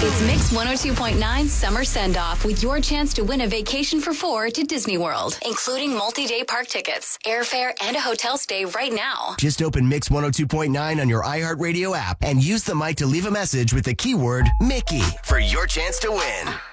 It's Mix 102.9 Summer Send-Off with your chance to win a vacation for 4 to Disney World, including multi-day park tickets, airfare, and a hotel stay right now. Just open Mix 102.9 on your iHeartRadio app and use the mic to leave a message with the keyword Mickey for your chance to win.